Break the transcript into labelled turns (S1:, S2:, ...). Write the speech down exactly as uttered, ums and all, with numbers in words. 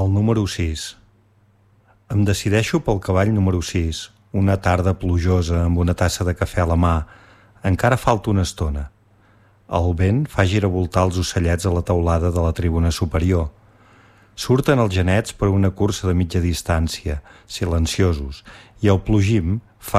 S1: El número sis. Em decideixo pel cavall número sis, una tarda plujosa amb una tassa de cafè a la mà. Encara falta una estona. El vent fa giravoltar els ocellets a la teulada de la tribuna superior. Surten els genets per una cursa de mitja distància, silenciosos, i el plogim fa